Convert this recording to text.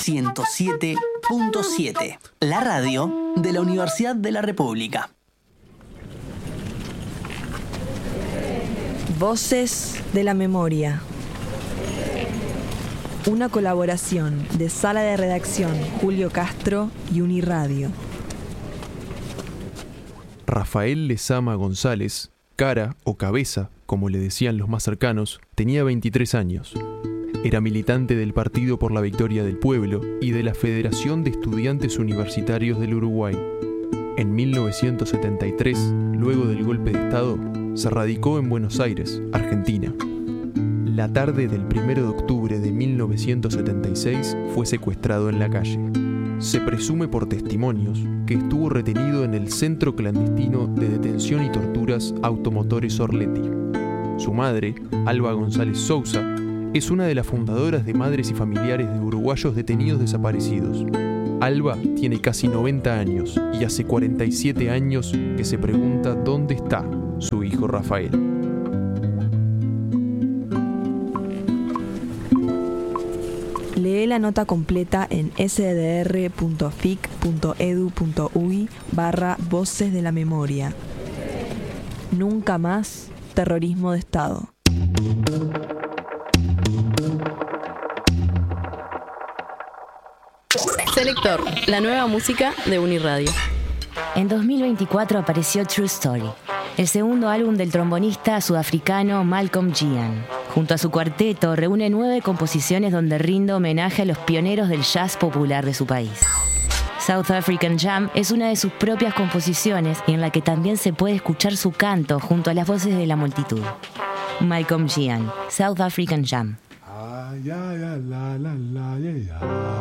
107.7, la radio de la Universidad de la República. Voces de la Memoria. Una colaboración de Sala de Redacción Julio Castro y Uniradio. Rafael Lezama González, cara o cabeza, como le decían los más cercanos, tenía 23 años. Era militante del Partido por la Victoria del Pueblo y de la Federación de Estudiantes Universitarios del Uruguay. En 1973, luego del golpe de Estado, se radicó en Buenos Aires, Argentina. La tarde del 1 de octubre de 1976 fue secuestrado en la calle. Se presume por testimonios que estuvo retenido en el Centro Clandestino de Detención y Torturas Automotores Orletti. Su madre, Alba González Sousa, es una de las fundadoras de Madres y Familiares de Uruguayos Detenidos Desaparecidos. Alba tiene casi 90 años y hace 47 años que se pregunta dónde está su hijo Rafael. Lee la nota completa en sdr.fic.edu.uy/Voces de la Memoria. Nunca más terrorismo de Estado. Selector, la nueva música de Uniradio. En 2024 apareció True Story, el segundo álbum del trombonista sudafricano Malcolm Gian. Junto a su cuarteto reúne 9 composiciones donde rinde homenaje a los pioneros del jazz popular de su país. South African Jam es una de sus propias composiciones y en la que también se puede escuchar su canto junto a las voces de la multitud. Malcolm Gian, South African Jam. Ya, la, la, la, ya, ya.